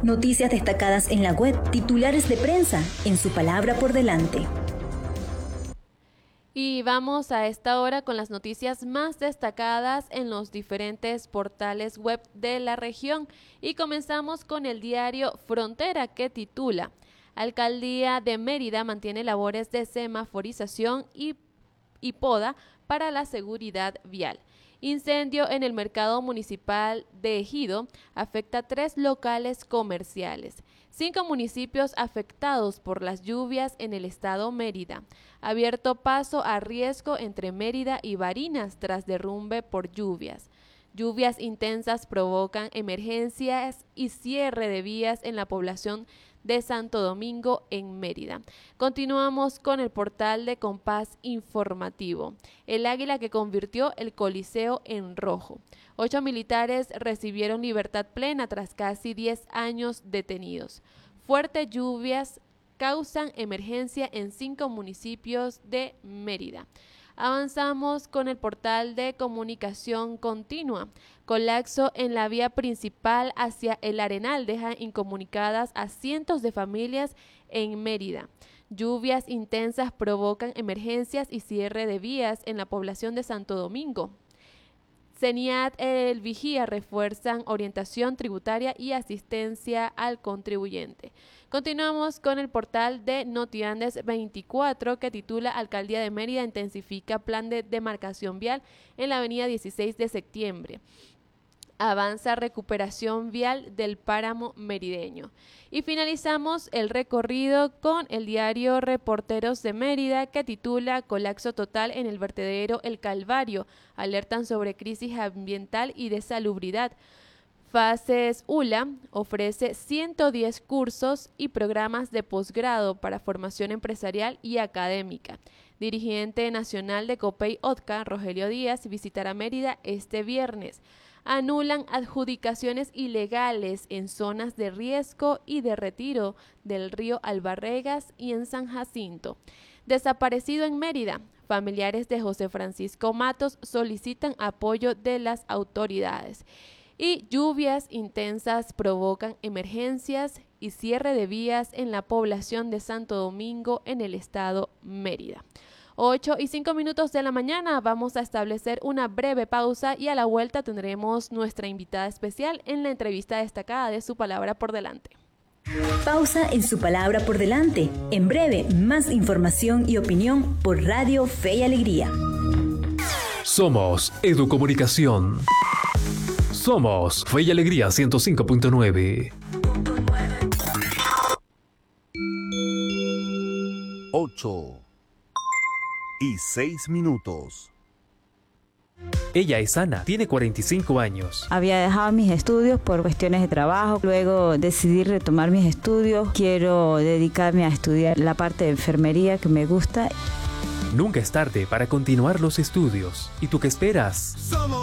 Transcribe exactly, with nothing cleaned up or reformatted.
Noticias destacadas en la web, titulares de prensa, en su palabra por delante. Y vamos a esta hora con las noticias más destacadas en los diferentes portales web de la región. Y comenzamos con el diario Frontera, que titula: Alcaldía de Mérida mantiene labores de semaforización y, y poda para la seguridad vial. Incendio en el mercado municipal de Ejido afecta tres locales comerciales. Cinco municipios afectados por las lluvias en el estado Mérida. Abierto paso a riesgo entre Mérida y Barinas tras derrumbe por lluvias. Lluvias intensas provocan emergencias y cierre de vías en la población de Santo Domingo en Mérida. Continuamos con el portal de Compás Informativo. El águila que convirtió el Coliseo en rojo. Ocho militares recibieron libertad plena tras casi diez años detenidos. Fuertes lluvias causan emergencia en cinco municipios de Mérida. Avanzamos con el portal de Comunicación Continua. Colapso en la vía principal hacia el Arenal deja incomunicadas a cientos de familias en Mérida. Lluvias intensas provocan emergencias y cierre de vías en la población de Santo Domingo. CENIAT y el Vigía refuerzan orientación tributaria y asistencia al contribuyente. Continuamos con el portal de Notiandes veinticuatro, que titula: Alcaldía de Mérida intensifica plan de demarcación vial en la avenida dieciséis de septiembre. Avanza recuperación vial del páramo merideño. Y finalizamos el recorrido con el diario Reporteros de Mérida, que titula: Colapso total en el vertedero El Calvario. Alertan sobre crisis ambiental y de salubridad. Fases U L A ofrece ciento diez cursos y programas de posgrado para formación empresarial y académica. Dirigente nacional de Copey Otca, Rogelio Díaz, visitará Mérida este viernes. Anulan adjudicaciones ilegales en zonas de riesgo y de retiro del río Albarregas y en San Jacinto. Desaparecido en Mérida. Familiares de José Francisco Matos solicitan apoyo de las autoridades. Y lluvias intensas provocan emergencias y cierre de vías en la población de Santo Domingo en el estado Mérida. ocho y cinco minutos de la mañana, vamos a establecer una breve pausa y a la vuelta tendremos nuestra invitada especial en la entrevista destacada de Su Palabra por Delante. Pausa en Su Palabra por Delante. En breve, más información y opinión por Radio Fe y Alegría. Somos Educomunicación. Somos Fe y Alegría ciento cinco punto nueve. ocho y seis minutos. Ella es Ana, tiene cuarenta y cinco años. Había dejado mis estudios por cuestiones de trabajo, luego decidí retomar mis estudios. Quiero dedicarme a estudiar la parte de enfermería que me gusta. Nunca es tarde para continuar los estudios. ¿Y tú qué esperas? Somos